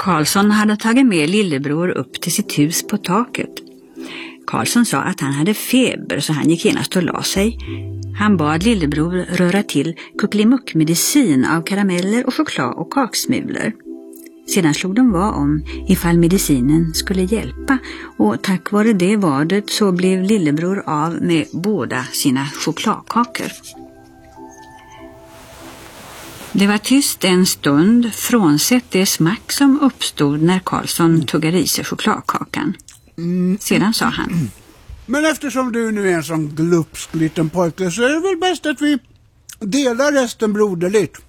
Karlsson hade tagit med lillebror upp till sitt hus på taket. Karlsson sa att han hade feber så han gick genast och la sig. Han bad lillebror röra till kuckelimuckmedicin av karameller och choklad och kaksmulor. Sedan slog de vad om ifall medicinen skulle hjälpa och tack vare det vadet så blev lillebror av med båda sina chokladkakor. Det var tyst en stund frånsett det smack som uppstod när Karlsson tuggade i sig chokladkakan. Sedan sa han: Men eftersom du nu är en sån glupsk liten pojke så är det väl bäst att vi delar resten broderligt.